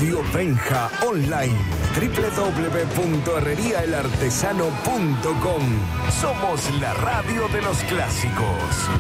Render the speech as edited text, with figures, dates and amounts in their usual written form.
Radio Benja Online. www.herreriaelartesano.com. Somos la radio de los clásicos.